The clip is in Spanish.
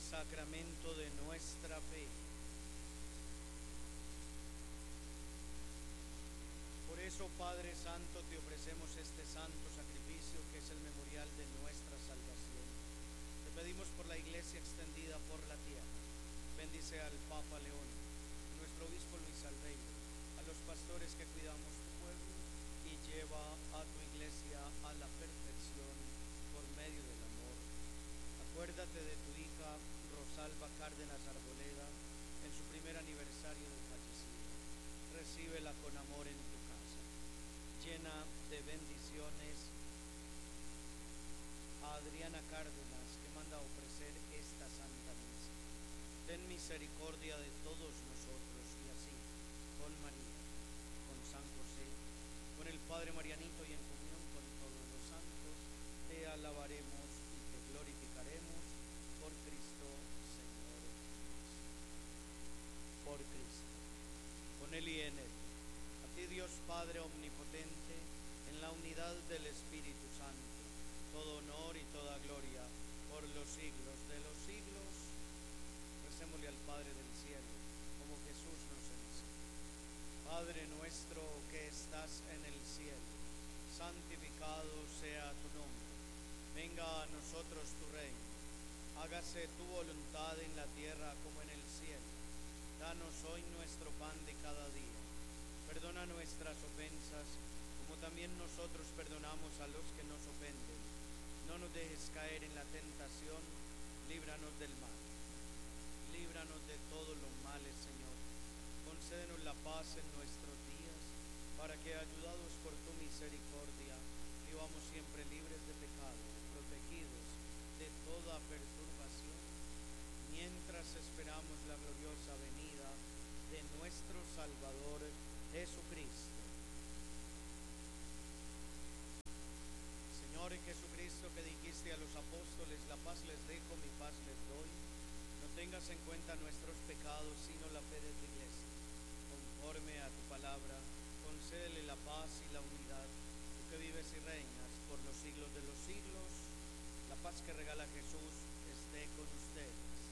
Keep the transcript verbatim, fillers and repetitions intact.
sacramento de nuestra fe. Por eso, Padre Santo, te ofrecemos este santo sacrificio que es el memorial de nuestra salvación. Te pedimos por la Iglesia extendida por la tierra. Bendice al Papa León, a nuestro obispo Luis Albeiro, a los pastores que cuidamos tu pueblo, y lleva a tu Iglesia a la perfección por medio del amor. Acuérdate de tu hija Rosalba Cárdenas Arboleda en su primer aniversario de fallecido. Recíbela con amor en tu casa. Llena de bendiciones a Adriana Cárdenas, que manda a ofrecer esta santa misa. Ten misericordia de todos nosotros, y así, con María, con San José, con el Padre Marianito y en comunión con todos los santos, te alabaremos y te glorificaremos por Cristo, Señor nuestro. Por Cristo, con Él y en Él. A ti, Dios Padre omnipotente, en la unidad del Espíritu Santo, todo honor y toda gloria por los siglos de los siglos. Recémosle al Padre del cielo, como Jesús nos enseñó. Padre nuestro que estás en el cielo, santificado sea tu nombre. Venga a nosotros tu reino. Hágase tu voluntad en la tierra como en el cielo. Danos hoy nuestro pan de cada día. Perdona nuestras ofensas, como también nosotros perdonamos a los que nos ofenden. No nos dejes caer en la tentación, líbranos del mal. Líbranos de todos los males, Señor. Concédenos la paz en nuestros días, para que, ayudados por tu misericordia, vivamos siempre libres de pecado, protegidos de toda perturbación, mientras esperamos la gloriosa venida de nuestro Salvador Jesucristo. Señor Jesucristo, que dijiste a los apóstoles: la paz les dejo, mi paz les doy, no tengas en cuenta nuestros pecados, sino la fe de tu Iglesia. Conforme a tu palabra, concédele la paz y la unidad, tú que vives y reinas por los siglos de los siglos. La paz que regala Jesús esté con ustedes.